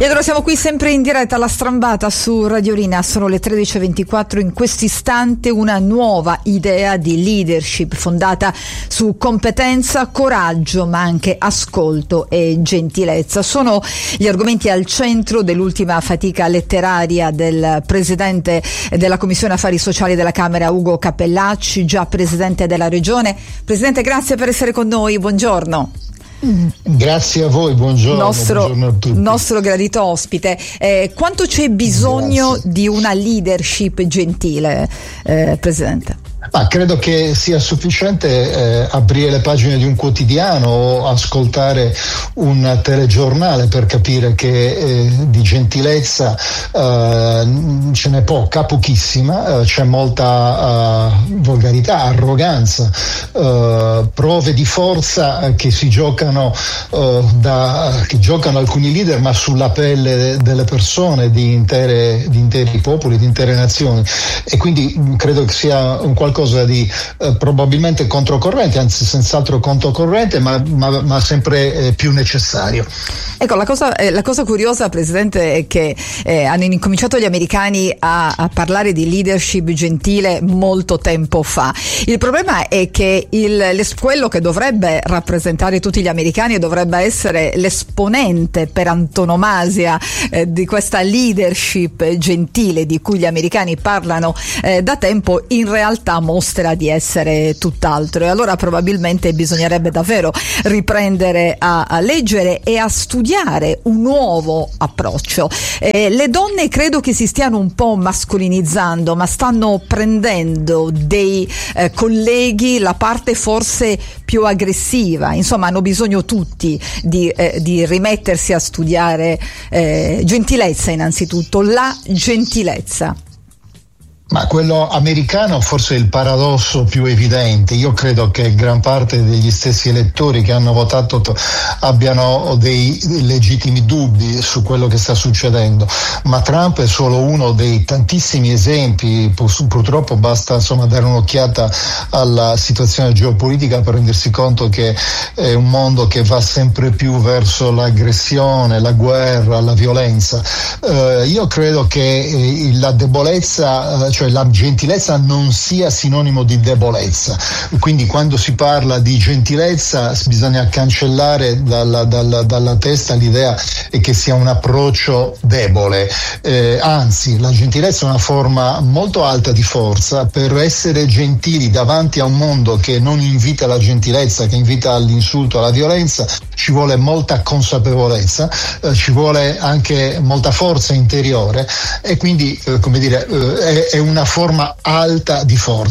E allora siamo qui sempre in diretta alla Strambata su Radio Rina, sono le 13:24. In questo istante una nuova idea di leadership fondata su competenza, coraggio ma anche ascolto e gentilezza. Sono gli argomenti al centro dell'ultima fatica letteraria del presidente della Commissione Affari Sociali della Camera, Ugo Cappellacci, già presidente della Regione. Presidente, grazie per essere con noi, buongiorno. Grazie a voi, buongiorno a tutti. Nostro gradito ospite. Quanto c'è bisogno di una leadership gentile, Presidente? Credo che sia sufficiente aprire le pagine di un quotidiano o ascoltare un telegiornale per capire che di gentilezza ce n'è pochissima, c'è molta volgarità, arroganza, prove di forza che si giocano che giocano alcuni leader, ma sulla pelle delle persone, di interi popoli, di intere nazioni, e quindi credo che sia un qualcosa di probabilmente controcorrente, anzi senz'altro controcorrente, ma sempre più necessario. Ecco, la cosa curiosa, Presidente, è che hanno incominciato gli americani a parlare di leadership gentile molto tempo fa. Il problema è che quello che dovrebbe rappresentare tutti gli americani e dovrebbe essere l'esponente per antonomasia di questa leadership gentile di cui gli americani parlano da tempo, in realtà mostra di essere tutt'altro, e allora probabilmente bisognerebbe davvero riprendere a leggere e a studiare un nuovo approccio. Le donne credo che si stiano un po' mascolinizzando, ma stanno prendendo dei colleghi la parte forse più aggressiva. Insomma, hanno bisogno tutti di rimettersi a studiare gentilezza, innanzitutto la gentilezza. Ma quello americano forse è il paradosso più evidente. Io credo che gran parte degli stessi elettori che hanno votato abbiano dei legittimi dubbi su quello che sta succedendo, ma Trump è solo uno dei tantissimi esempi. Purtroppo basta dare un'occhiata alla situazione geopolitica per rendersi conto che è un mondo che va sempre più verso l'aggressione, la guerra, la violenza. Io credo che la debolezza, cioè la gentilezza, non sia sinonimo di debolezza, quindi quando si parla di gentilezza bisogna cancellare dalla testa l'idea che sia un approccio debole, anzi la gentilezza è una forma molto alta di forza. Per essere gentili davanti a un mondo che non invita alla gentilezza, che invita all'insulto, alla violenza, ci vuole molta consapevolezza, ci vuole anche molta forza interiore, e quindi è una forma alta di forza.